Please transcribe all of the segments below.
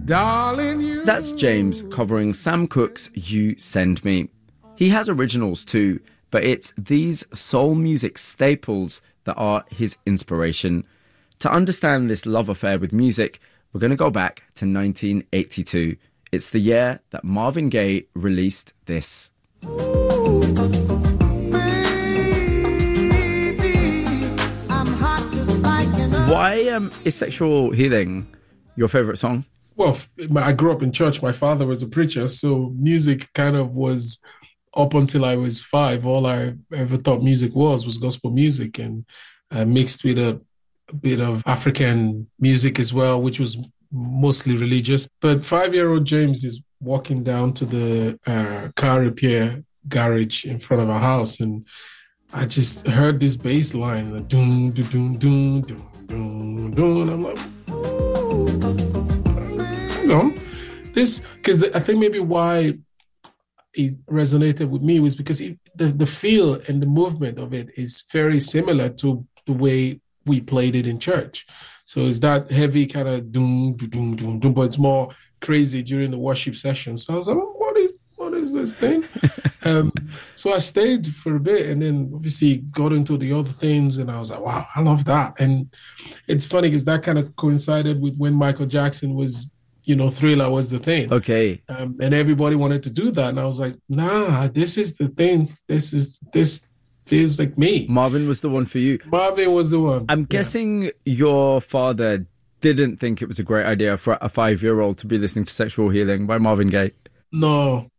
Darling, you. That's James covering Sam Cooke's You Send Me. He has originals too, but it's these soul music staples that are his inspiration. To understand this love affair with music, we're going to go back to 1982. It's the year that Marvin Gaye released this. Why is Sexual Healing your favourite song? Well, I grew up in church. My father was a preacher, so music kind of was, up until I was 5, all I ever thought music was gospel music, and mixed with a bit of African music as well, which was mostly religious. But 5-year-old James is walking down to the car repair garage in front of our house, and I just heard this bass line, like, doom, doom, doom, doom, doom, doom, and I'm like, this, because I think maybe why it resonated with me was because the feel and the movement of it is very similar to the way we played it in church. So it's that heavy kind of doom, doom, doom, doom, but it's more crazy during the worship session. So I was like, what is this thing? So I stayed for a bit, and then obviously got into the other things, and I was like, wow, I love that. And it's funny because that kind of coincided with when Michael Jackson was, Thriller was the thing. Okay. And everybody wanted to do that. And I was like, nah, this is the thing. This feels like me. Marvin was the one for you. Marvin was the one. I'm guessing your father didn't think it was a great idea for a 5-year-old to be listening to Sexual Healing by Marvin Gaye. No.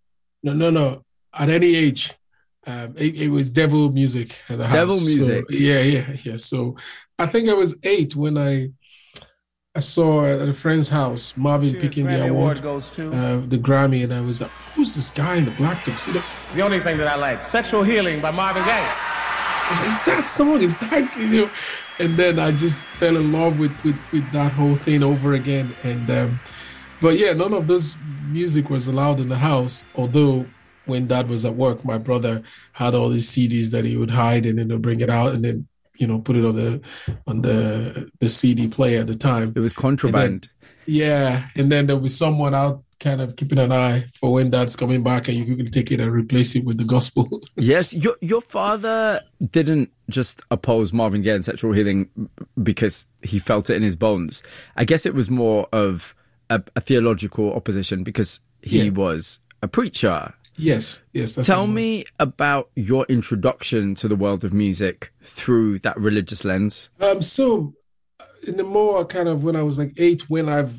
At any age, it was devil music at the house. Devil music? So, yeah. So I think I was 8 when I saw at a friend's house Marvin picking the award, goes to the Grammy, and I was like, who's this guy in the black tuxedo? The only thing that I like, Sexual Healing by Marvin Gaye. I was like, it's that song, it's that, And then I just fell in love with that whole thing over again. And but yeah, none of those music was allowed in the house, although when Dad was at work, my brother had all these CDs that he would hide, and then he'll bring it out and then put it on the CD player at the time. It was contraband. And then there'll be someone out kind of keeping an eye for when Dad's coming back, and you can take it and replace it with the gospel. Yes, your father didn't just oppose Marvin Gaye and Sexual Healing because he felt it in his bones. I guess it was more of a theological opposition because he was a preacher. Yes. Tell me about your introduction to the world of music through that religious lens. So in the more kind of when I was like 8, when I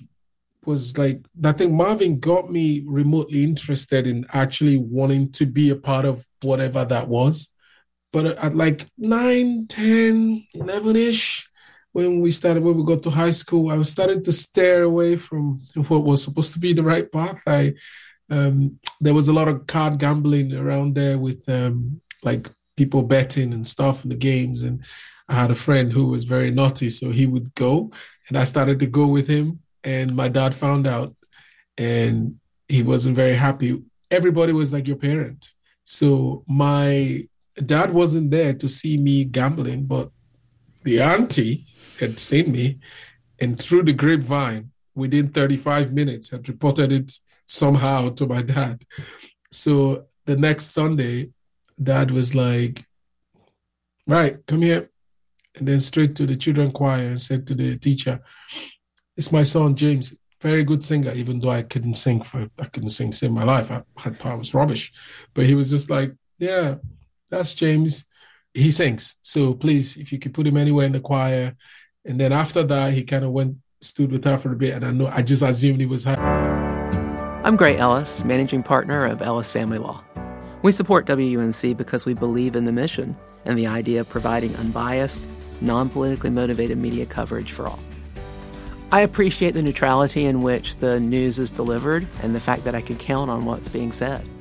think Marvin got me remotely interested in actually wanting to be a part of whatever that was. But at like 9, 10, 11-ish, when we got to high school, I was starting to steer away from what was supposed to be the right path. There was a lot of card gambling around there with like people betting and stuff in the games. And I had a friend who was very naughty, so he would go, and I started to go with him. And my dad found out, and he wasn't very happy. Everybody was like your parent. So my dad wasn't there to see me gambling, but the auntie had seen me, and through the grapevine, within 35 minutes, had reported it somehow to my dad. So the next Sunday, Dad was like, right, come here. And then straight to the children's choir and said to the teacher, it's my son, James, very good singer, even though I couldn't sing save my life. I thought I was rubbish. But he was just like, yeah, that's James. He sings. So please, if you could put him anywhere in the choir. And then after that, he kind of stood with her for a bit. And I just assumed he was happy. I'm Gray Ellis, managing partner of Ellis Family Law. We support WUNC because we believe in the mission and the idea of providing unbiased, non-politically motivated media coverage for all. I appreciate the neutrality in which the news is delivered and the fact that I can count on what's being said.